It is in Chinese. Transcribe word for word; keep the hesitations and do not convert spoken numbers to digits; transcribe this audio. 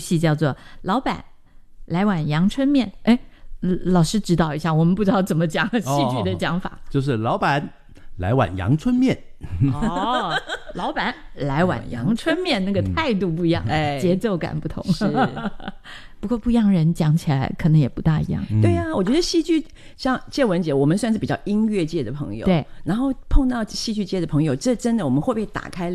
戏叫做老板来碗阳春面。哎，老师指导一下，我们不知道怎么讲戏剧的讲法。 哦，就是老板来碗阳春面。 哦，老板来碗阳春面，那个态度不一样，哎、嗯，节奏感不同。是，不过不一样人讲起来可能也不大一样。 嗯、对啊，我觉得戏剧像介文姐，我们算是比较音乐界的朋友， 对， 然后碰到戏剧界的朋友，这真的我们会不会打开